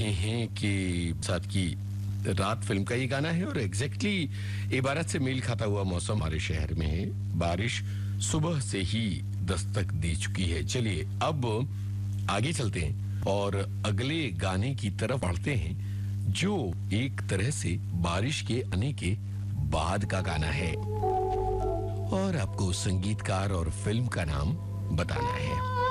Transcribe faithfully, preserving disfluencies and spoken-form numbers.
रहे हैं कि साथ की रात फिल्म का ये गाना है और एग्जैक्टली इबारत से मेल खाता हुआ मौसम हमारे शहर में है। बारिश सुबह से ही दस्तक दे चुकी है। चलिए अब आगे चलते हैं और अगले गाने की तरफ बढ़ते हैं, जो एक तरह से बारिश के आने के बाद का गाना है और आपको संगीतकार और फिल्म का नाम बताना है।